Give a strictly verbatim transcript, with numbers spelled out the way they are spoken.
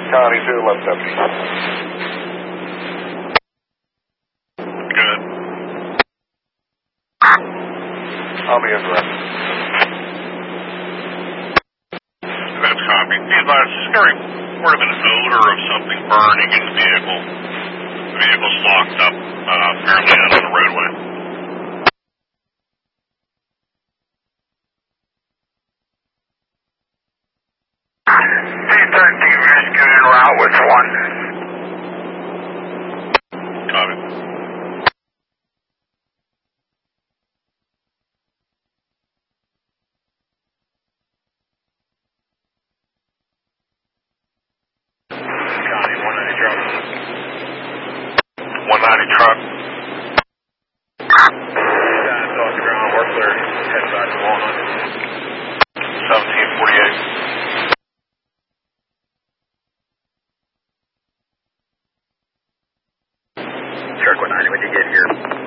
Connie, two eleven deputy. Good. I'll be addressed. That's copy. Be advised, scary report of an odor of something burning in the vehicle. The vehicle's locked up, uh, apparently out on the roadway. C thirteen rescue en route with one. Copy. Connie, one ninety truck. one ninety truck. That's off the ground, we're clear. Head back to Walnut. seventeen forty-eight. Truck one ninety, when you get here.